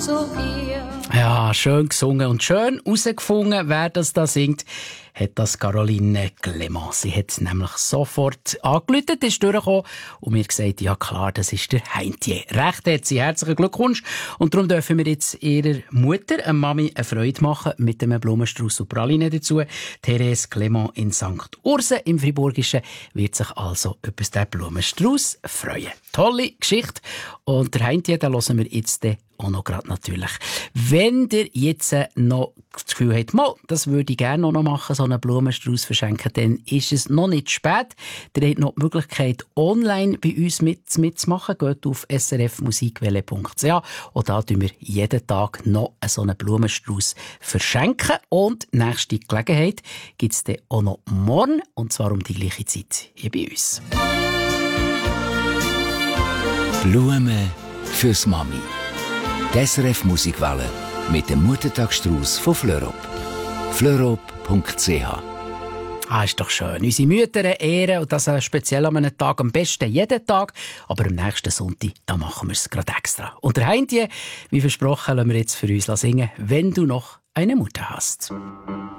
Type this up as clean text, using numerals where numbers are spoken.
Ja, schön gesungen und schön herausgefunden, wer das da singt, hat das Caroline Clément. Sie hat nämlich sofort angerufen, ist durchgekommen und mir gesagt, ja klar, das ist der Heintje. Recht hat sie, herzlichen Glückwunsch. Und darum dürfen wir jetzt ihrer Mutter, eine Mami, eine Freude machen mit einem Blumenstrauß und Praline dazu. Therese Clément in St. Ursen im Friburgischen wird sich also über den Blumenstrauß freuen. Tolle Geschichte. Und der Heintje, den hören wir jetzt auch noch gerade natürlich. Wenn ihr jetzt noch das Gefühl habt, das würde ich gerne noch machen, so einen Blumenstrauß verschenken, dann ist es noch nicht spät. Ihr habt noch die Möglichkeit, online bei uns mitzumachen. Geht auf srfmusikwelle.ch und da tun wir jeden Tag noch so einen Blumenstrauß verschenken. Und nächste Gelegenheit gibt es dann auch noch morgen, und zwar um die gleiche Zeit hier bei uns. Blumen fürs Mami. Die SRF Musikwelle mit dem Muttertagsstrauß von Fleurop. Fleurop.ch. Ist doch schön. Unsere Mütter ehren, und das speziell an einem Tag, am besten jeden Tag. Aber am nächsten Sonntag, da machen wir es gerade extra. Und der Heintje, wie versprochen, lassen wir jetzt für uns singen, wenn du noch eine Mutter hast.